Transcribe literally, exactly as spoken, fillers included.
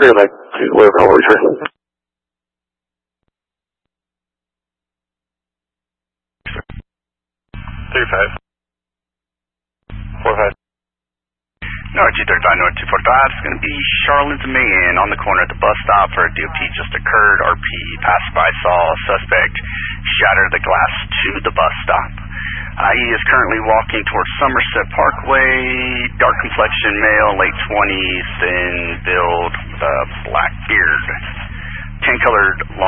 Green light, whatever, I'll return. Three five. Four five. North two thirty-five, North two forty-five. It's going to be Charlotte Mayan on the corner at the bus stop for a D O T just occurred. R P passerby saw suspect shatter the glass to the bus stop. Uh, he is currently walking towards Somerset Parkway. Dark complexion male, late twenties, thin build, with a black beard. Tan colored long